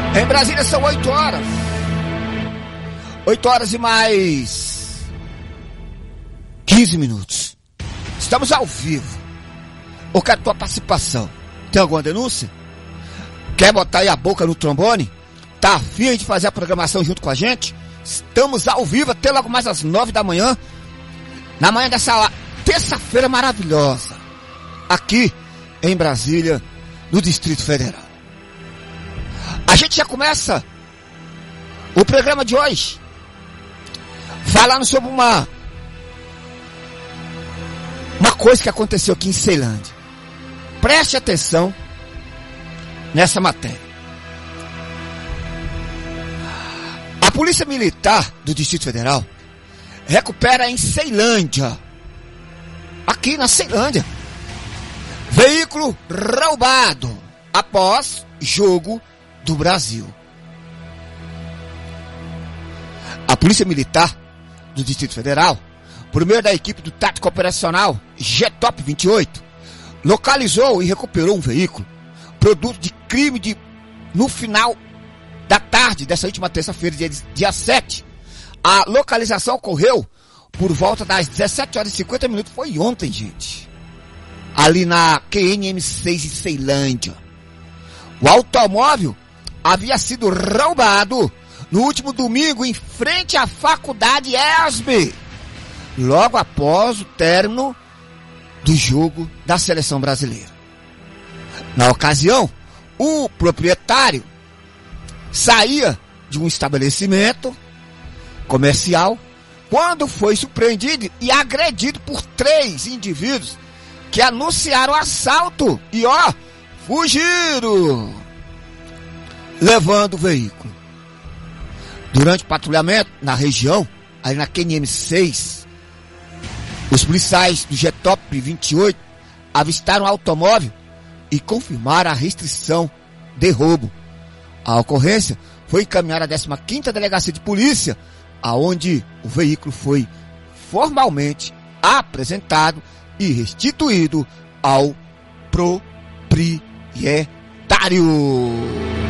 Em Brasília são 8 horas. 8 horas e mais 15 minutos. Estamos ao vivo. Eu quero tua participação. Tem alguma denúncia? Quer botar aí a boca no trombone? Tá afim de fazer a programação junto com a gente? Estamos ao vivo até logo mais às 9 da manhã. Na manhã dessa terça-feira maravilhosa. Aqui em Brasília, no Distrito Federal. A gente já começa o programa de hoje falando sobre uma coisa que aconteceu aqui em Ceilândia. Preste atenção nessa matéria. A Polícia Militar do Distrito Federal recupera em Ceilândia, aqui na Ceilândia, veículo roubado após jogo do Brasil. A Polícia Militar do Distrito Federal, por meio da equipe do Tático Operacional GTOP 28, localizou e recuperou um veículo, produto de crime no final da tarde dessa última terça-feira, dia 7. A localização ocorreu por volta das 17 horas e 50 minutos. Foi ontem, gente. Ali na QNM6 em Ceilândia. O automóvel havia sido roubado no último domingo em frente à Faculdade ESB, logo após o término do jogo da seleção brasileira. Na ocasião, o proprietário saía de um estabelecimento comercial quando foi surpreendido e agredido por 3 indivíduos que anunciaram assalto e fugiram, levando o veículo. Durante o patrulhamento na região, ali na QNM6, os policiais do GTOP 28 avistaram o automóvel e confirmaram a restrição de roubo. A ocorrência foi encaminhada à 15ª Delegacia de Polícia, aonde o veículo foi formalmente apresentado e restituído ao proprietário.